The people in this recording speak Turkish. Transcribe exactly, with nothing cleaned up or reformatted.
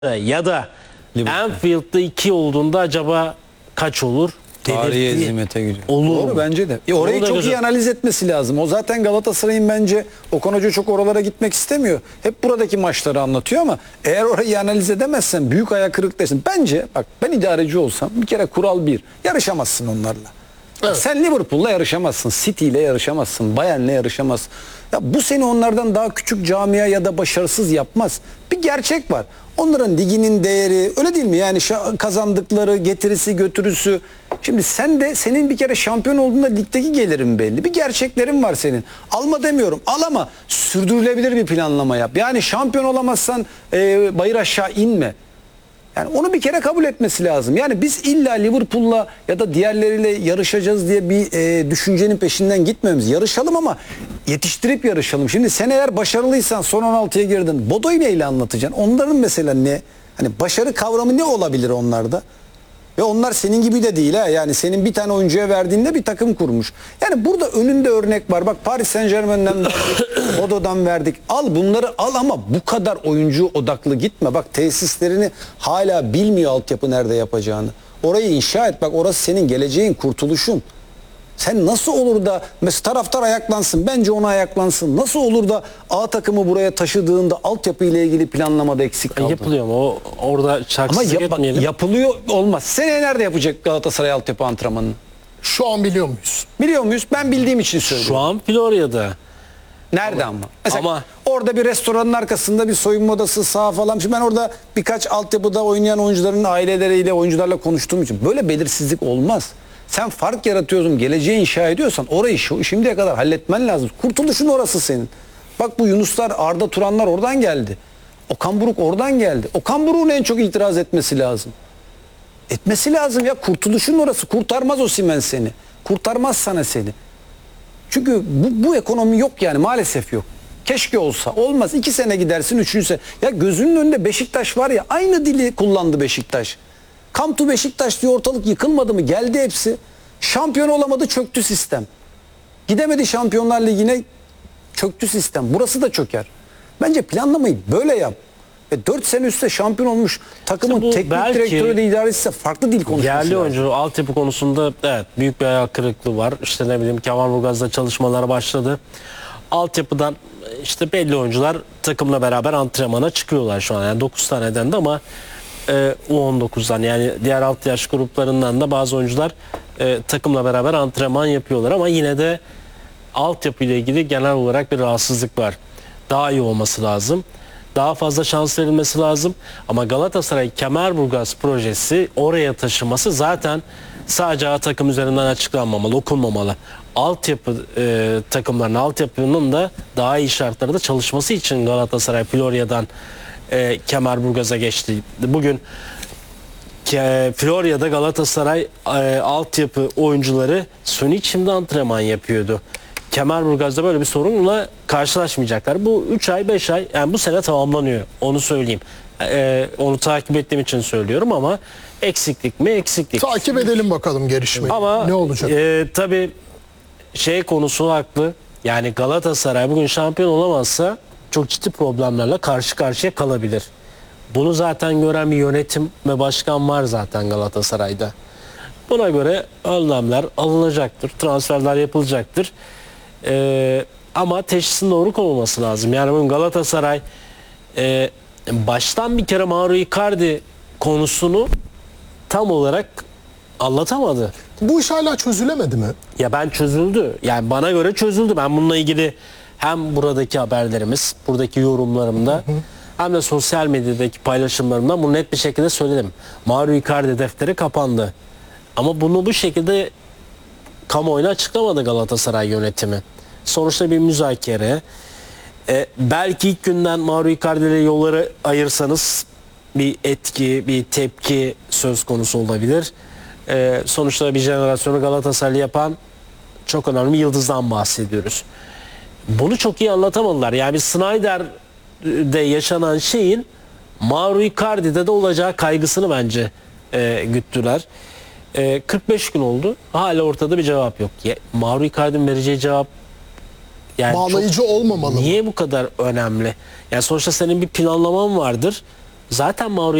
ya da Anfield'da iki olduğunda acaba kaç olur? Tarihi ezimete gidiyor. Olur. Doğru bence de. E orayı çok iyi analiz etmesi lazım. O zaten Galatasaray'ın bence Okan Hoca çok oralara gitmek istemiyor. Hep buradaki maçları anlatıyor ama eğer orayı analiz edemezsen büyük ayak kırıklığı. Bence bak ben idareci olsam bir kere kural bir. Yarışamazsın onlarla. Evet. Sen Liverpool'la yarışamazsın. City ile yarışamazsın. Bayern'le yarışamazsın. Ya bu seni onlardan daha küçük camia ya da başarısız yapmaz. Bir gerçek var. Onların liginin değeri öyle değil mi? Yani kazandıkları, getirisi, götürüsü. Şimdi sen de senin bir kere şampiyon olduğunda ligdeki gelirin belli. Bir gerçeklerin var senin. Alma demiyorum. Al ama sürdürülebilir bir planlama yap. Yani şampiyon olamazsan e, bayır aşağı inme. Yani onu bir kere kabul etmesi lazım. Yani biz illa Liverpool'la ya da diğerleriyle yarışacağız diye bir e, düşüncenin peşinden gitmemiz. Yarışalım ama yetiştirip yarışalım. Şimdi sen eğer başarılıysan son on altıya girdin. Bodo'yu neyle anlatacaksın? Onların mesela ne? Hani başarı kavramı ne olabilir onlarda? Ve onlar senin gibi de değil ha. Yani senin bir tane oyuncuya verdiğinde bir takım kurmuş. Yani burada önünde örnek var. Bak Paris Saint-Germain'den verdik, Bodo'dan verdik. Al bunları al ama bu kadar oyuncu odaklı gitme. Bak tesislerini hala bilmiyor altyapı nerede yapacağını. Orayı inşa et. Bak orası senin geleceğin, kurtuluşun. Sen nasıl olur da mesela taraftar ayaklansın. Bence ona ayaklansın. Nasıl olur da A takımı buraya taşıdığında altyapı ile ilgili planlamada eksik kaldı? Yapılıyor mu? O orada çaksızlık Ama yap, etmeyelim. yapılıyor olmaz. Seneye nerede yapacak Galatasaray altyapı antrenmanını? Şu an biliyor muyuz? Biliyor muyuz? Ben bildiğim için söylüyorum. Şu an Florya'da. Nerede ama? Mesela ama orada bir restoranın arkasında bir soyunma odası sağ falan. Şimdi ben orada birkaç altyapıda oynayan oyuncuların aileleriyle, oyuncularla konuştuğum için böyle belirsizlik olmaz. Sen fark yaratıyorsun, geleceği inşa ediyorsan orayı şu, şimdiye kadar halletmen lazım. Kurtuluşun orası senin. Bak bu Yunuslar, Arda Turanlar oradan geldi. Okan Buruk oradan geldi. Okan Buruk'un en çok itiraz etmesi lazım. Etmesi lazım ya. Kurtuluşun orası. Kurtarmaz Osimhen seni. Kurtarmaz sana seni. Çünkü bu, bu ekonomi yok yani. Maalesef yok. Keşke olsa. Olmaz. İki sene gidersin, üçüncü sene. Ya gözünün önünde Beşiktaş var ya. Aynı dili kullandı Beşiktaş. Come to Beşiktaş diye ortalık yıkılmadı mı? Geldi hepsi. Şampiyon olamadı, çöktü sistem. Gidemedi Şampiyonlar Ligi'ne, çöktü sistem. Burası da çöker. Bence planlamayı böyle yap. Ve dört sene üstte şampiyon olmuş takımın İşte teknik direktörü de idaresi ise farklı dil konuşması yerli lazım. oyuncu altyapı konusunda evet büyük bir hayal kırıklığı var. İşte ne bileyim Kemalburgaz'da çalışmalar başladı. Altyapıdan işte belli oyuncular takımla beraber antrenmana çıkıyorlar şu an. Yani dokuz tane dendi ama e, U on dokuzdan yani diğer alt yaş gruplarından da bazı oyuncular e, takımla beraber antrenman yapıyorlar ama yine de altyapı ile ilgili genel olarak bir rahatsızlık var. Daha iyi olması lazım. Daha fazla şans verilmesi lazım. Ama Galatasaray Kemerburgaz projesi oraya taşıması zaten sadece A takım üzerinden açıklanmamalı, okunmamalı. Altyapı e, takımların, altyapının da daha iyi şartlarda çalışması için Galatasaray Florya'dan e, Kemerburgaz'a geçti. Bugün e, Florya'da Galatasaray e, altyapı oyuncuları suni içimde antrenman yapıyordu. Kemerburgaz'da böyle bir sorunla karşılaşmayacaklar. Bu üç ay beş ay yani bu sene tamamlanıyor. Onu söyleyeyim. Ee, onu takip ettiğim için söylüyorum ama eksiklik mi? Eksiklik. Takip edelim bakalım gelişmeyi. Ama ne olacak? E, tabii şey konusu haklı. Yani Galatasaray bugün şampiyon olamazsa çok ciddi problemlerle karşı karşıya kalabilir. Bunu zaten gören bir yönetim ve başkan var zaten Galatasaray'da. Buna göre önlemler alınacaktır. Transferler yapılacaktır. Ee, ama teşhisin doğru konulması lazım. Yani bugün Galatasaray e, baştan bir kere Mauro Icardi konusunu tam olarak anlatamadı. Bu iş hala çözülemedi mi? Ya ben çözüldü. Yani bana göre çözüldü. Ben bununla ilgili hem buradaki haberlerimiz, buradaki yorumlarımda hı hı. hem de sosyal medyadaki paylaşımlarımda bunu net bir şekilde söyledim. Mauro Icardi defteri kapandı. Ama bunu bu şekilde kamuoyuna açıklamadı Galatasaray yönetimi. Sonuçta bir müzakere. Ee, belki ilk günden Mauro Icardi ile yolları ayırsanız bir etki, bir tepki söz konusu olabilir. Ee, sonuçta bir jenerasyonu Galatasaraylı yapan çok önemli bir yıldızdan bahsediyoruz. Bunu çok iyi anlatamadılar. Yani bir Snyder'de yaşanan şeyin Mauro Icardi'de de olacağı kaygısını bence e, güttüler. E, kırk beş gün oldu. Hala ortada bir cevap yok. Ya, Mauro Icardi'nin vereceği cevap yani bağlayıcı çok, olmamalı. Niye bu kadar önemli? Yani sonuçta senin bir planlaman vardır. Zaten Mauro